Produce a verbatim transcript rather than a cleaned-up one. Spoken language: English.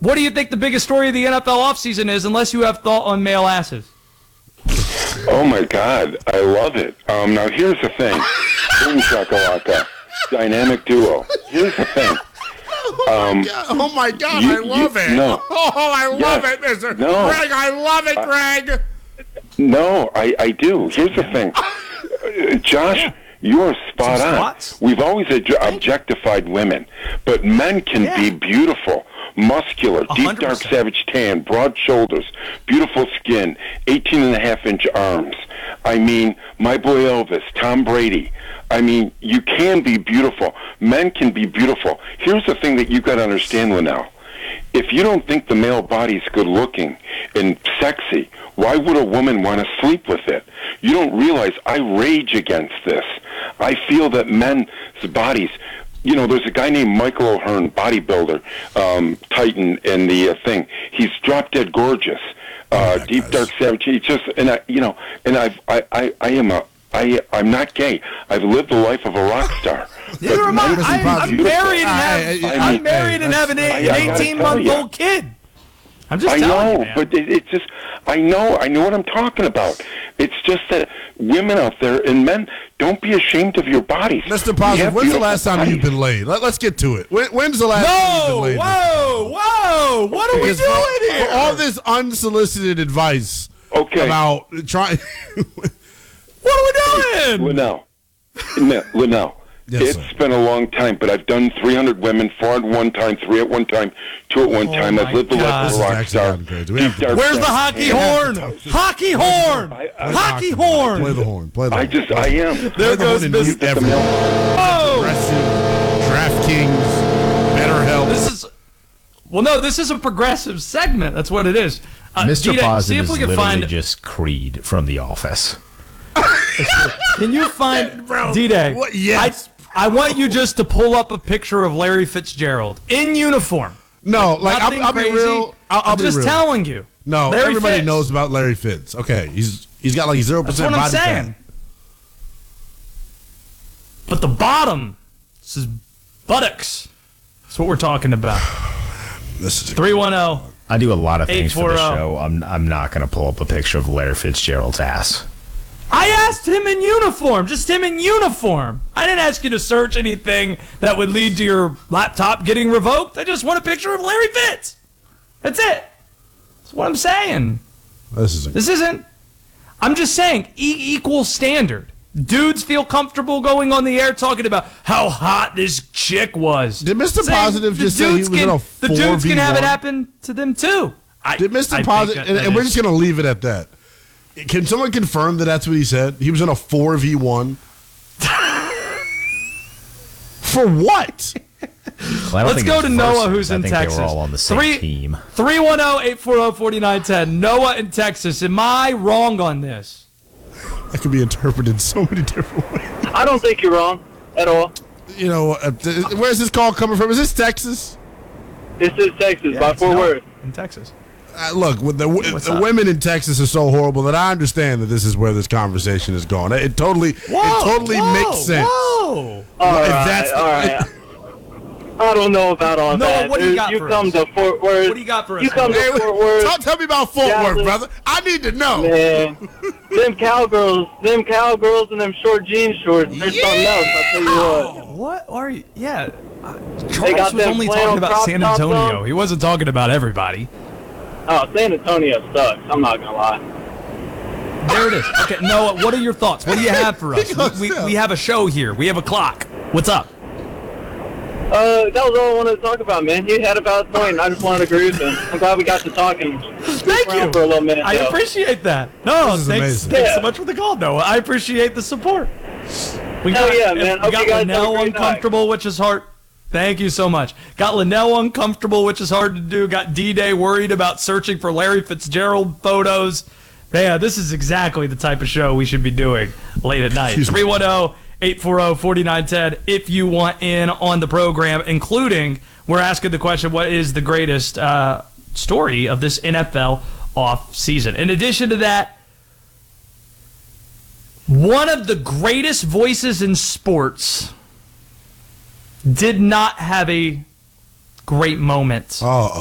What do you think the biggest story of the N F L offseason is, unless you have thought on male asses? Oh, my God. I love it. Um, now, here's the thing. Boom shakalaka. Dynamic duo. Here's the thing. Um, oh, my God. You, I love you, it. No. Oh, I love yes, it, Mister No. Greg. I love it, Greg. Uh, no, I, I do. Here's the thing. Uh, Josh, you are spot on. We've always ad- objectified women, but men can yeah. be beautiful. Muscular, deep, one hundred dark, percent. savage tan, broad shoulders, beautiful skin, eighteen and a half inch arms. I mean, my boy Elvis, Tom Brady. I mean, you can be beautiful. Men can be beautiful. Here's the thing that you got to understand, Linnell. If you don't think the male body's good looking and sexy, why would a woman want to sleep with it? You don't realize I rage against this. I feel that men's bodies... You know, there's a guy named Michael O'Hearn, bodybuilder, um, Titan, in the uh, thing. He's drop dead gorgeous, uh, oh, deep dark savage. He's just, and I, you know, and I've, I, I, I am a, I, I'm not gay. I've lived the life of a rock star. Neither am I. I I'm married and have, I, I, I'm I, married and have an eighteen-month-old kid. I'm just I telling know, you, but it, it's just, I know, I know what I'm talking about. It's just that women out there and men, don't be ashamed of your bodies. Mister Positive, when's the last time bodies. you've been laid? Let, let's get to it. When, when's the last no, time you've been laid? Whoa, whoa, what are because we doing for, here? For all this unsolicited advice okay. about trying. What are we doing? Linnell, no, Linnell. Yes, it's sir. been a long time, but I've done three hundred women, four at one time, three at one time, two at one oh time. I've lived the life of a rock star. Where's the hockey horn? Hockey horn! I, I, hockey horn! Play the horn. Play the I horn. just, I am. There goes Mister Oh! Progressive, DraftKings, BetterHelp. This is, well, no, this is a progressive segment. That's what it is. Uh, Mister D-Day, Positive see if is we can literally find, just Creed from The Office. Can you find D-Day? What? Yes. I, I want you just to pull up a picture of Larry Fitzgerald in uniform. No, like I'll, Nothing I'll be crazy. real. I'll, I'll I'm be just real. telling you. No, Larry everybody Fitz. knows about Larry Fitz. Okay, he's he's got like zero That's percent what I'm body saying. fat. But the bottom, this is buttocks. That's what we're talking about. This is three one zero. I do a lot of things for the eight four zero. show. I'm I'm not going to pull up a picture of Larry Fitzgerald's ass. I asked him in uniform, just him in uniform. I didn't ask you to search anything that would lead to your laptop getting revoked. I just want a picture of Larry Fitz. That's it. That's what I'm saying. This is. This isn't. I'm just saying, e- equal standard. Dudes feel comfortable going on the air talking about how hot this chick was. Did Mister Saying Positive the just say he dudes was can, in a The dudes can have it four v one? happen to them too. I, Did Mister I Positive? think And, that and we're is- just going to leave it at that. Can someone confirm that that's what he said? He was in a four v one? For what? Well, I don't Let's think go it's to Noah, versus. who's I in think Texas. They were all on the same Three- team. three one zero, eight four zero, four nine one zero. Noah in Texas. Am I wrong on this? That could be interpreted so many different ways. I don't think you're wrong at all. You know, uh, th- where's this call coming from? Is this Texas? This is Texas by it's Fort Noah Worth. in Texas. Uh, look, with the, What's the up? women in Texas are so horrible that I understand that this is where this conversation is going. It totally, Whoa, it totally whoa, makes sense. Whoa. All If right, that's- all right. I don't know about all Noah, that. what do you got you for come us? to Fort Worth. What do you got for us, You come Noah? to Fort Worth. Tell, tell me about Fort Dallas. Worth, brother. I need to know. Man, them cowgirls, them cowgirls and them short jean shorts, they're something else, I'll tell you what. What are you? Yeah. Uh, They Charles got was them only flannel talking about crop San tops Antonio. on. He wasn't talking about everybody. Oh, San Antonio sucks, I'm not going to lie. There it is. Okay, Noah, what are your thoughts? What do you have for us? We, we, we have a show here. We have a clock. What's up? Uh, that was all I wanted to talk about, man. You had a valid point. I just wanted to agree with him. I'm glad we got to talking. Thank you. For a little minute, I though. appreciate that. No, This is thanks, amazing. thanks so Yeah. much for the call, Noah. I appreciate the support. We Hell got, yeah, man. We Hope got you guys have a Linnell great uncomfortable, which is hard. Thank you so much. Got Linnell uncomfortable, which is hard to do. Got D-Day worried about searching for Larry Fitzgerald photos. Yeah, this is exactly the type of show we should be doing late at night. three one zero, eight four zero, four nine one zero if you want in on the program, including we're asking the question, what is the greatest uh, story of this N F L off season? In addition to that, one of the greatest voices in sports did not have a great moment. Oh,